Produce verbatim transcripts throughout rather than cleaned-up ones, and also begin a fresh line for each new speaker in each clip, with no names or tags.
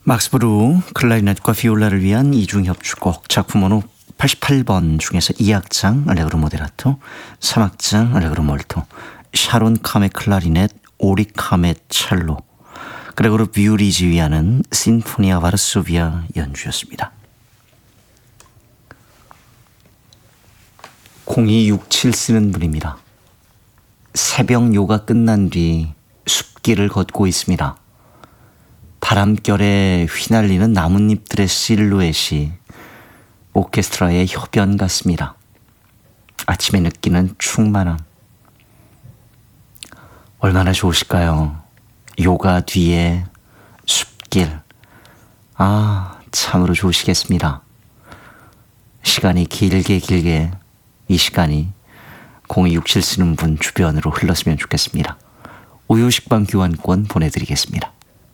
막스 브루 클라리넷과 비올라를 위한 이중협주곡 작품번호 팔십팔 번 중에서 이 악장 알레그로 모데라토, 삼 악장 알레그로 몰토, 샤론 카메 클라리넷, 오리 카메 첼로, 그레고르 비울이 지휘하는 심포니아 바르소비아 연주였습니다. 공이육칠 쓰는 분입니다. 새벽 요가 끝난 뒤 숲길을 걷고 있습니다. 바람결에 휘날리는 나뭇잎들의 실루엣이 오케스트라의 협연 같습니다. 아침에 느끼는 충만함. 얼마나 좋으실까요? 요가 뒤에 숲길. 아, 참으로 좋으시겠습니다. 시간이 길게 길게 이 시간이 공이육칠 쓰는 분 주변으로 흘렀으면 좋겠습니다. 우유식빵 교환권 보내드리겠습니다.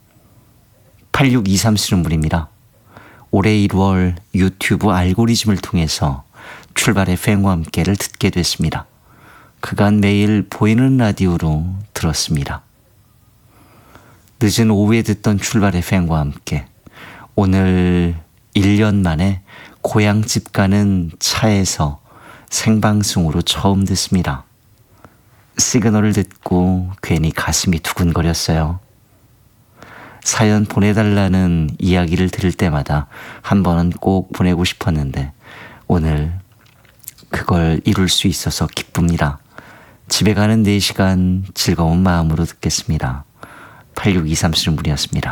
팔육이삼 쓰는 분입니다. 올해 일월 유튜브 알고리즘을 통해서 출발의 팬과 함께를 듣게 됐습니다. 그간 매일 보이는 라디오로 들었습니다. 늦은 오후에 듣던 출발의 팬과 함께 오늘 일 년 만에 고향집 가는 차에서 생방송으로 처음 듣습니다. 시그널을 듣고 괜히 가슴이 두근거렸어요. 사연 보내달라는 이야기를 들을 때마다 한 번은 꼭 보내고 싶었는데 오늘 그걸 이룰 수 있어서 기쁩니다. 집에 가는 네 시간 즐거운 마음으로 듣겠습니다. 팔육이삼 쓰는 분이었습니다.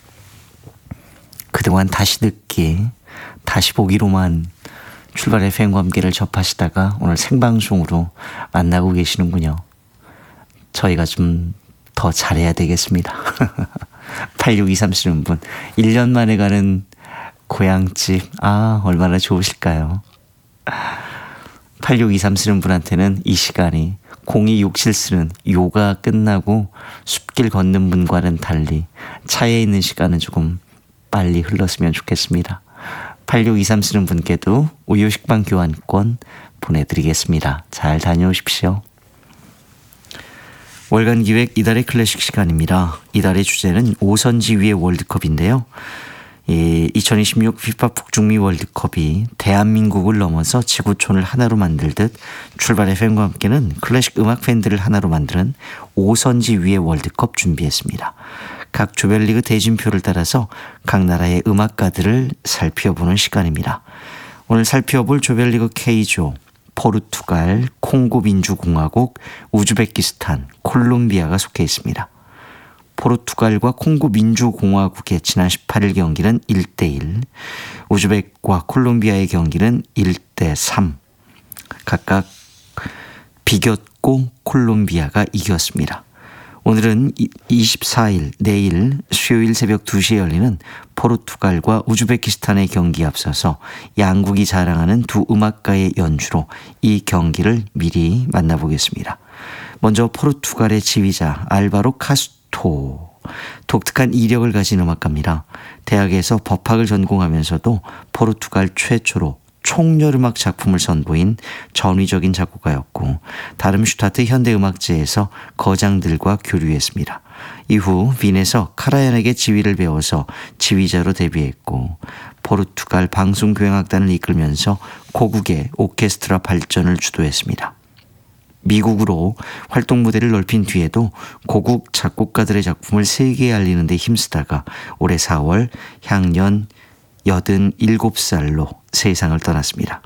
그동안 다시 듣기, 다시 보기로만 출발의 팬과 함께를 접하시다가 오늘 생방송으로 만나고 계시는군요. 저희가 좀 더 잘해야 되겠습니다. 팔육이삼 쓰는 분, 일 년 만에 가는 고향집, 아, 얼마나 좋으실까요? 팔육이삼 쓰는 분한테는 이 시간이 공이육칠 쓰는 요가 끝나고 숲길 걷는 분과는 달리 차에 있는 시간은 조금 빨리 흘렀으면 좋겠습니다. 팔육이삼 쓰는 분께도 우유식빵 교환권 보내드리겠습니다. 잘 다녀오십시오. 월간 기획 이달의 클래식 시간입니다. 이달의 주제는 오선지 위의 월드컵인데요. 이 이천이십육 피파 북중미 월드컵이 대한민국을 넘어서 지구촌을 하나로 만들듯 출발의 팬과 함께는 클래식 음악 팬들을 하나로 만드는 오선지 위의 월드컵 준비했습니다. 각 조별리그 대진표를 따라서 각 나라의 음악가들을 살펴보는 시간입니다. 오늘 살펴볼 조별리그 K조, 포르투갈, 콩고 민주공화국, 우즈베키스탄, 콜롬비아가 속해 있습니다. 포르투갈과 콩고 민주공화국의 지난 십팔 일 경기는 일 대 일, 우즈벡과 콜롬비아의 경기는 일 대 삼, 각각 비겼고 콜롬비아가 이겼습니다. 오늘은 이십사 일 내일 수요일 새벽 두 시에 열리는 포르투갈과 우즈베키스탄의 경기에 앞서서 양국이 자랑하는 두 음악가의 연주로 이 경기를 미리 만나보겠습니다. 먼저 포르투갈의 지휘자 알바로 카스토, 독특한 이력을 가진 음악가입니다. 대학에서 법학을 전공하면서도 포르투갈 최초로 총열음악 작품을 선보인 전위적인 작곡가였고 다름슈타트 현대음악제에서 거장들과 교류했습니다. 이후 빈에서 카라얀에게 지휘를 배워서 지휘자로 데뷔했고 포르투갈 방송교향악단을 이끌면서 고국의 오케스트라 발전을 주도했습니다. 미국으로 활동 무대를 넓힌 뒤에도 고국 작곡가들의 작품을 세계에 알리는 데 힘쓰다가 올해 사월 향년 여든일곱 살로 세상을 떠났습니다.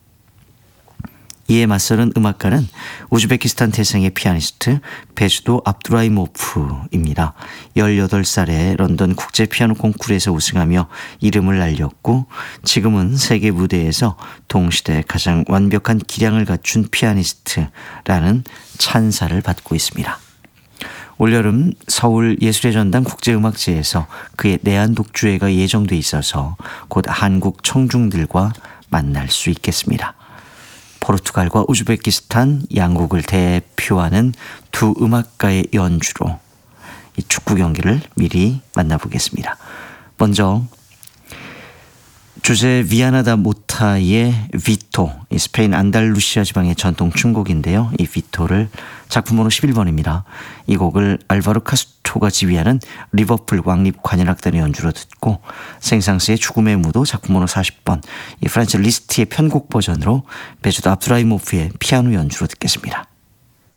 이에 맞서는 음악가는 우즈베키스탄 태생의 피아니스트 베주도 압두라이모프입니다. 열여덟 살에 런던 국제 피아노 콩쿠르에서 우승하며 이름을 알렸고 지금은 세계 무대에서 동시대 가장 완벽한 기량을 갖춘 피아니스트라는 찬사를 받고 있습니다. 올여름 서울 예술의 전당 국제음악제에서 그의 내한 독주회가 예정돼 있어서 곧 한국 청중들과 만날 수 있겠습니다. 포르투갈과 우즈베키스탄 양국을 대표하는 두 음악가의 연주로 이 축구 경기를 미리 만나보겠습니다. 먼저 주제 위아나다 모타의 비토, 이 스페인 안달루시아 지방의 전통 춤곡인데요. 이 비토를 작품 번호 십일 번입니다. 이 곡을 알바로 카스토가 지휘하는 리버풀 왕립 관현악단의 연주로 듣고 생상스의 죽음의 무도 작품 번호 사십 번, 이 프란츠 리스트의 편곡 버전으로 베주도 압두라이모프의 피아노 연주로 듣겠습니다.